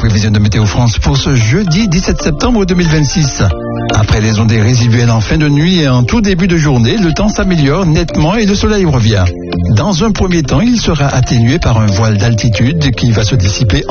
prévisions de Météo France pour ce jeudi 17 septembre 2026. Après les ondées résiduelles en fin de nuit et en tout début de journée, le temps s'améliore nettement et le soleil revient. Dans un premier temps, il sera atténué par un voile d'altitude qui va se dissiper